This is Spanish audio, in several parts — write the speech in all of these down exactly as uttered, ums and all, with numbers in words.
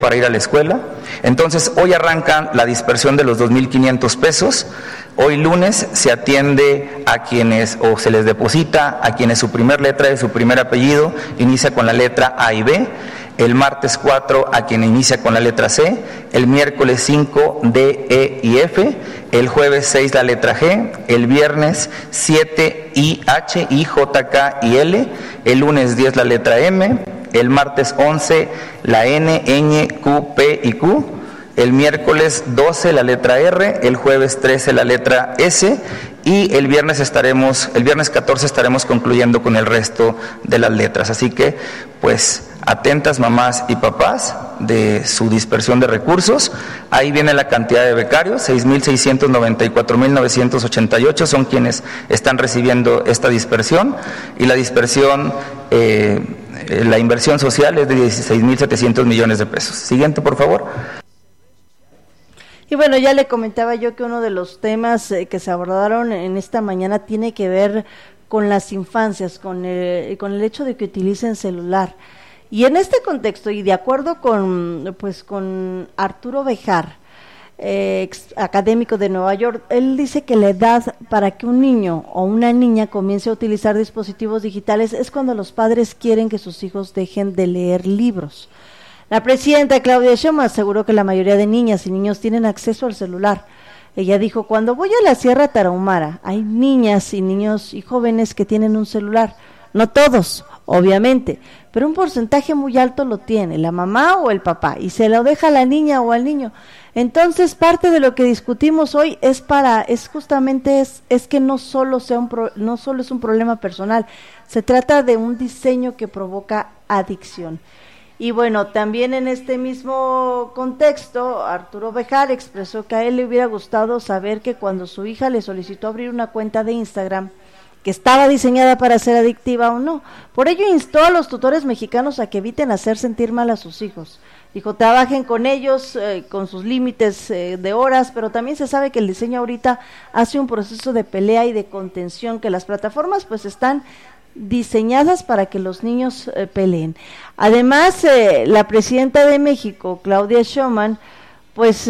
para ir a la escuela. Entonces, hoy arranca la dispersión de los dos mil quinientos pesos. Hoy lunes se atiende a quienes, o se les deposita a quienes su primer letra de su primer apellido inicia con la letra A y B. El martes cuatro a quien inicia con la letra C, el miércoles cinco D, E y F, el jueves seis la letra G, el viernes siete I, H, I, J, K y L, el lunes diez la letra M, el martes once la N, Ñ, Q, P y Q, el miércoles doce la letra R, el jueves trece la letra S y el viernes estaremos, el viernes catorce estaremos concluyendo con el resto de las letras. Así que, pues, atentas mamás y papás de su dispersión de recursos. Ahí viene la cantidad de becarios, seis mil seiscientos noventa y cuatro mil novecientos ochenta y ocho son quienes están recibiendo esta dispersión, y la dispersión, eh, la inversión social es de dieciséis mil setecientos millones de pesos. Siguiente, por favor. Y bueno, ya le comentaba yo que uno de los temas eh, que se abordaron en esta mañana tiene que ver con las infancias, con el, con el hecho de que utilicen celular. Y en este contexto, y de acuerdo con, pues, con Arturo Bejar, eh, ex académico de Nueva York, él dice que la edad para que un niño o una niña comience a utilizar dispositivos digitales es cuando los padres quieren que sus hijos dejen de leer libros. La presidenta Claudia Sheinbaum aseguró que la mayoría de niñas y niños tienen acceso al celular. Ella dijo: cuando voy a la Sierra Tarahumara, hay niñas y niños y jóvenes que tienen un celular. No todos, obviamente, pero un porcentaje muy alto lo tiene, la mamá o el papá, y se lo deja a la niña o al niño. Entonces, parte de lo que discutimos hoy es para, es justamente es, es que no solo sea un pro, no solo es un problema personal, se trata de un diseño que provoca adicción. Y bueno, también en este mismo contexto, Arturo Bejar expresó que a él le hubiera gustado saber que cuando su hija le solicitó abrir una cuenta de Instagram, que estaba diseñada para ser adictiva o no. Por ello instó a los tutores mexicanos a que eviten hacer sentir mal a sus hijos. Dijo, trabajen con ellos, eh, con sus límites eh, de horas, pero también se sabe que el diseño ahorita hace un proceso de pelea y de contención, que las plataformas pues están diseñadas para que los niños eh, peleen. Además, eh, la presidenta de México, Claudia Sheinbaum, pues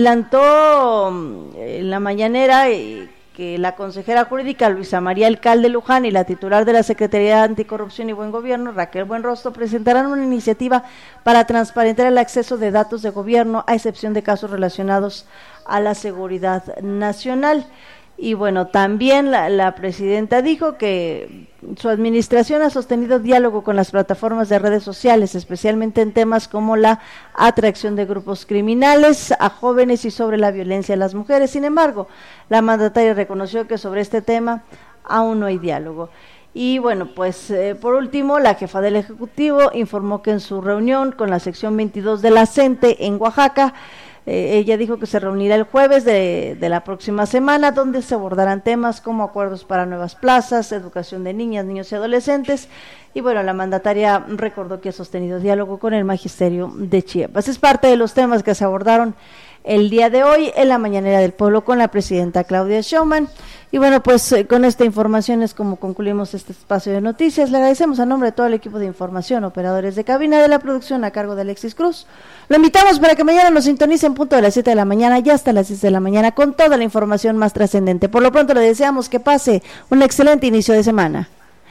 adelantó eh, en la mañanera eh, que la consejera jurídica Luisa María Alcalde Luján y la titular de la Secretaría de Anticorrupción y Buen Gobierno, Raquel Buenrostro, presentarán una iniciativa para transparentar el acceso de datos de gobierno, a excepción de casos relacionados a la seguridad nacional. Y bueno, también la, la presidenta dijo que su administración ha sostenido diálogo con las plataformas de redes sociales, especialmente en temas como la atracción de grupos criminales a jóvenes y sobre la violencia a las mujeres. Sin embargo, la mandataria reconoció que sobre este tema aún no hay diálogo. Y bueno, pues eh, por último, la jefa del Ejecutivo informó que en su reunión con la sección veintidós de la CENTE en Oaxaca, Eh, ella dijo que se reunirá el jueves de, de la próxima semana, donde se abordarán temas como acuerdos para nuevas plazas, educación de niñas, niños y adolescentes. Y bueno, la mandataria recordó que ha sostenido diálogo con el magisterio de Chiapas. Es parte de los temas que se abordaron el día de hoy en la Mañanera del Pueblo con la presidenta Claudia Sheinbaum. Y bueno, pues eh, con esta información es como concluimos este espacio de noticias. Le agradecemos a nombre de todo el equipo de información, operadores de cabina, de la producción a cargo de Alexis Cruz. Lo invitamos para que mañana nos sintonicen punto de las siete de la mañana y hasta las seis de la mañana con toda la información más trascendente. Por lo pronto le deseamos que pase un excelente inicio de semana.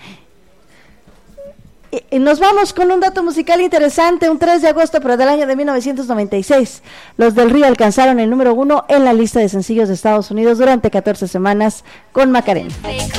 Y nos vamos con un dato musical interesante. Un tres de agosto, pero del año de mil novecientos noventa y seis, Los del Río alcanzaron el número uno en la lista de sencillos de Estados Unidos durante catorce semanas con Macarena.